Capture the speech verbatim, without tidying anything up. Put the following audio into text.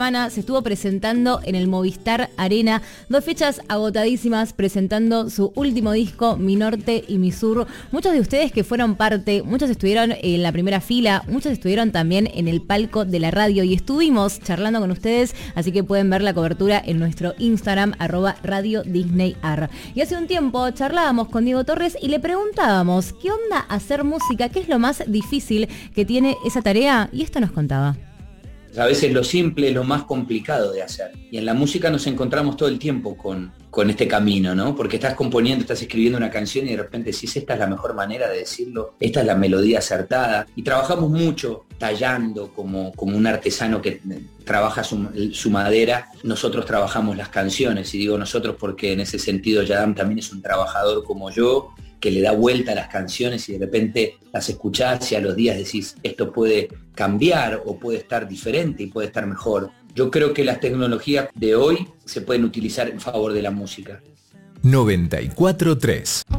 Se estuvo presentando en el Movistar Arena, dos fechas agotadísimas presentando su último disco, Mi Norte y Mi Sur. Muchos de ustedes que fueron parte, muchos estuvieron en la primera fila, muchos estuvieron también en el palco de la radio y estuvimos charlando con ustedes, así que pueden ver la cobertura en nuestro Instagram, arroba Radio Disney Ar. Y hace un tiempo charlábamos con Diego Torres y le preguntábamos, ¿qué onda hacer música? ¿Qué es lo más difícil que tiene esa tarea? Y esto nos contaba. A veces lo simple es lo más complicado de hacer. Y en la música nos encontramos todo el tiempo con, con este camino, ¿no? Porque estás componiendo, estás escribiendo una canción y de repente decís, esta es la mejor manera de decirlo, esta es la melodía acertada. Y trabajamos mucho tallando como, como un artesano que trabaja su, su madera. Nosotros trabajamos las canciones, y digo nosotros porque en ese sentido Yadam también es un trabajador como yo, que le da vuelta a las canciones y de repente las escuchás y a los días decís, esto puede cambiar o puede estar diferente y puede estar mejor. Yo creo que las tecnologías de hoy se pueden utilizar en favor de la música. noventa y cuatro punto tres